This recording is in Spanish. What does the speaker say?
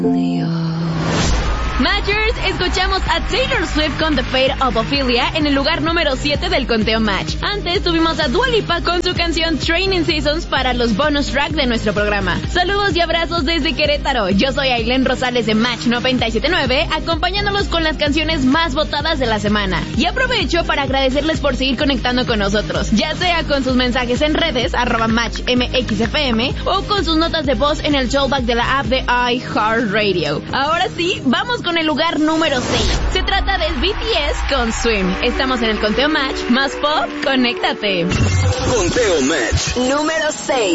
Matchers, escuchamos a Taylor Swift con The Fate of Ophelia en el lugar número 7 del conteo Match. Antes tuvimos a Dua Lipa con su canción Training Seasons para los bonus tracks de nuestro programa. Saludos y abrazos desde Querétaro. Yo soy Ailén Rosales de Match 97.9, acompañándolos con las canciones más votadas de la semana. Y aprovecho para agradecerles por seguir conectando con nosotros, ya sea con sus mensajes en redes, @MatchMXFM, o con sus notas de voz en el showback de la app de iHeartRadio. Ahora sí, vamos con el lugar número 6. Se trata del BTS con Swim. Estamos en el conteo Match. Más pop, conéctate. Conteo Match. Número 6.